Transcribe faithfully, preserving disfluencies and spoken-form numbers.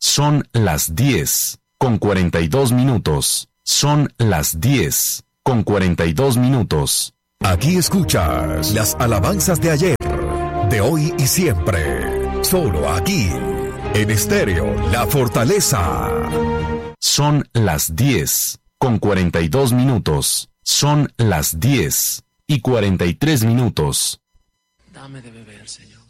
Son las diez, con cuarenta y dos minutos. Son las diez, con cuarenta y dos minutos. Aquí escuchas las alabanzas de ayer, de hoy y siempre. Solo aquí, en Estéreo La Fortaleza. Son las diez, con cuarenta y dos minutos. Son las diez y cuarenta y tres minutos. Dame de beber, Señor.